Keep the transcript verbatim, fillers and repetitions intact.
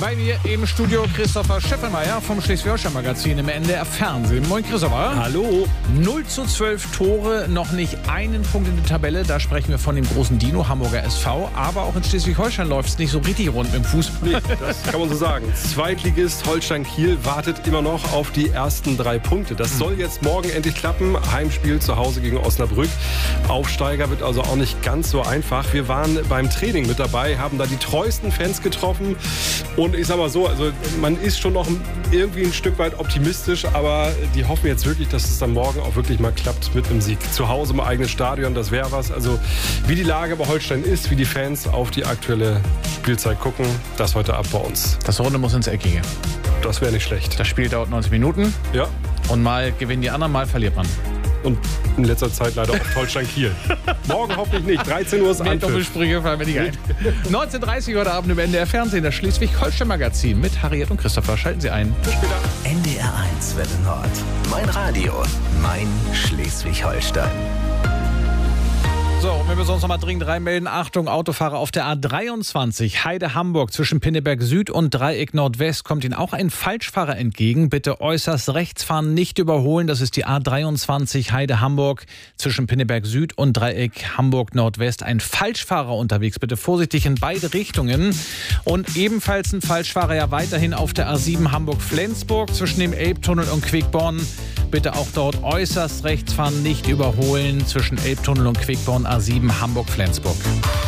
Bei mir im Studio Christopher Scheffelmeier vom Schleswig-Holstein-Magazin im N D R Fernsehen. Moin Christopher. Hallo. null zu zwölf Tore, noch nicht einen Punkt in der Tabelle. Da sprechen wir von dem großen Dino, Hamburger S V. Aber auch in Schleswig-Holstein läuft es nicht so richtig rund mit dem Fußball. Nee, das kann man so sagen. Zweitligist Holstein Kiel wartet immer noch auf die ersten drei Punkte. Das soll jetzt morgen endlich klappen. Heimspiel zu Hause gegen Osnabrück. Aufsteiger wird also auch nicht ganz so einfach. Wir waren beim Training mit dabei, haben da die treuesten Fans getroffen. Und ich sag mal so, also man ist schon noch irgendwie ein Stück weit optimistisch, aber die hoffen jetzt wirklich, dass es dann morgen auch wirklich mal klappt mit einem Sieg. Zu Hause im eigenen Stadion, das wäre was. Also wie die Lage bei Holstein ist, wie die Fans auf die aktuelle Spielzeit gucken, das heute ab bei uns. Das Runde muss ins Eckige. Das wäre nicht schlecht. Das Spiel dauert neunzig Minuten. Ja. Und mal gewinnen die anderen, mal verliert man. Und in letzter Zeit leider auch Holstein Kiel. Morgen hoffentlich nicht. dreizehn Uhr ist Mehr Anpfiff. Doppelsprüche fallen mir nicht ein. neunzehn Uhr dreißig heute Abend im N D R Fernsehen, das Schleswig-Holstein-Magazin mit Harriet und Christopher. Schalten Sie ein. Bis später. N D R eins Welle Nord. Mein Radio. Mein Schleswig-Holstein. So, und wenn wir sonst noch mal dringend reinmelden, Achtung, Autofahrer auf der A dreiundzwanzig, Heide-Hamburg, zwischen Pinneberg Süd und Dreieck Nordwest kommt Ihnen auch ein Falschfahrer entgegen. Bitte äußerst rechts fahren, nicht überholen. Das ist die A dreiundzwanzig, Heide-Hamburg, zwischen Pinneberg Süd und Dreieck Hamburg Nordwest. Ein Falschfahrer unterwegs, bitte vorsichtig in beide Richtungen. Und ebenfalls ein Falschfahrer ja weiterhin auf der A sieben Hamburg-Flensburg, zwischen dem Elbtunnel und Quickborn. Bitte auch dort äußerst rechts fahren, nicht überholen, zwischen Elbtunnel und Quickborn A sieben Hamburg-Flensburg.